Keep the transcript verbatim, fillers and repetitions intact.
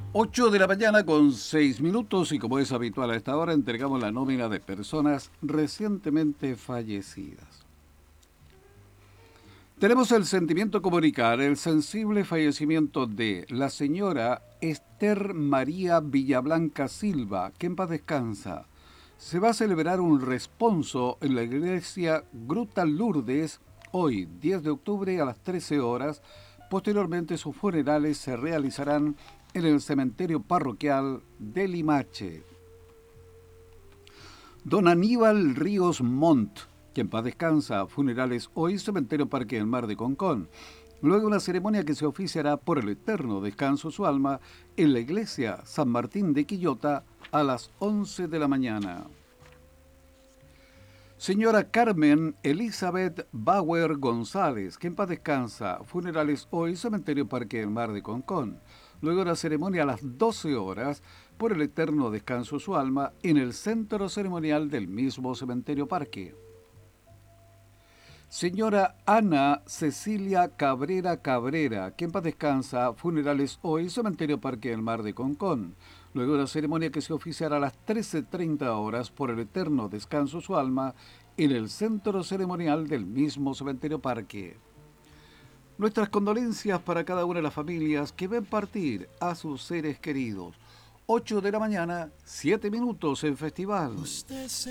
Ocho de la mañana con seis minutos y como es habitual a esta hora entregamos la nómina de personas recientemente fallecidas. Tenemos el sentimiento comunicar el sensible fallecimiento de la señora Esther María Villablanca Silva, que en paz descansa. Se va a celebrar un responso en la iglesia Gruta Lourdes hoy, diez de octubre a las trece horas. Posteriormente sus funerales se realizarán en el cementerio parroquial de Limache. Don Aníbal Ríos Montt, que en paz descansa, funerales hoy, cementerio Parque del Mar de Concón. Luego una ceremonia que se oficiará por el eterno descanso de su alma en la iglesia San Martín de Quillota a las once de la mañana. Señora Carmen Elizabeth Bauer González, que en paz descansa, funerales hoy, cementerio Parque del Mar de Concón. Luego la ceremonia a las doce horas, por el eterno descanso de su alma, en el centro ceremonial del mismo cementerio Parque. Señora Ana Cecilia Cabrera Cabrera, que en paz descansa, funerales hoy, cementerio Parque del Mar de Concón. Luego de la ceremonia que se oficiará a las trece treinta horas por el eterno descanso de su alma en el centro ceremonial del mismo cementerio Parque. Nuestras condolencias para cada una de las familias que ven partir a sus seres queridos. Ocho de la mañana, siete minutos en festival.